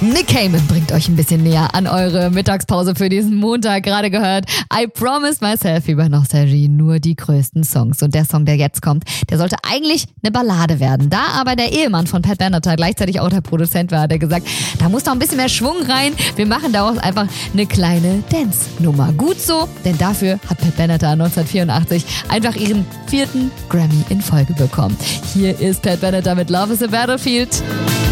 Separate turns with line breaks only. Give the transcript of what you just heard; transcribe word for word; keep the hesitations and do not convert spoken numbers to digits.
Nick Cayman bringt euch ein bisschen näher an eure Mittagspause für diesen Montag. Gerade gehört I Promised Myself über Nostalgie, nur die größten Songs. Und der Song, der jetzt kommt, der sollte eigentlich eine Ballade werden. Da aber der Ehemann von Pat Benatar gleichzeitig auch der Produzent war, hat er gesagt, da muss noch ein bisschen mehr Schwung rein. Wir machen daraus einfach eine kleine Dance-Nummer. Gut so, denn dafür hat Pat Benatar neunzehnhundertvierundachtzig einfach ihren vierten Grammy in Folge bekommen. Hier ist Pat Benatar mit Love is a Battlefield.